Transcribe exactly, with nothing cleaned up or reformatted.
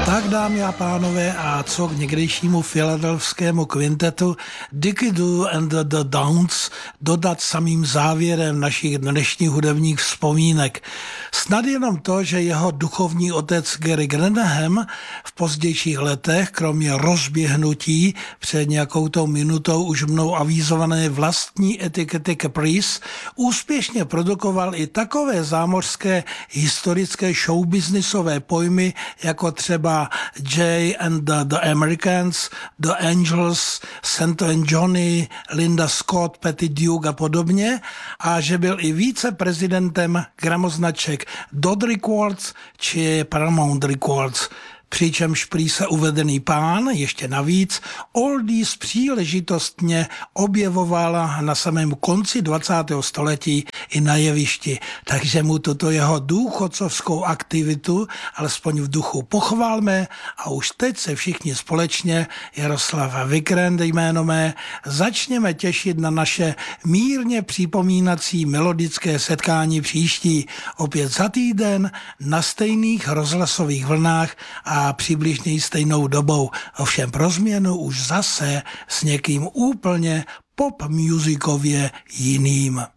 Tak, dámy a pánové, a co k někdejšímu filadelfskému kvintetu Dickie Doo and the, the Downs dodat samým závěrem našich dnešních hudebních vzpomínek. Snad jenom to, že jeho duchovní otec Gary Granaham v pozdějších letech, kromě rozběhnutí před nějakou tou minutou už mnou avízované vlastní etikety Caprice, úspěšně produkoval i takové zámořské historické showbiznisové pojmy, jako třeba Jay and the, the Americans, The Angels, Santo and Johnny, Linda Scott, Patty Duke a podobně, a že byl i viceprezidentem gramoznaček Dot Records či Paramount Records. Přičemž prý se uvedený pán ještě navíc oldies příležitostně objevovala na samém konci dvacátého století i na jevišti. Takže mu tuto jeho důchodcovskou aktivitu alespoň v duchu pochválme a už teď se všichni společně, Jaroslava Vikrend jméno mé, začněme těšit na naše mírně připomínací melodické setkání příští, opět za týden na stejných rozhlasových vlnách a přibližně stejnou dobou. Ovšem pro změnu už zase s někým úplně pop musicově jiným.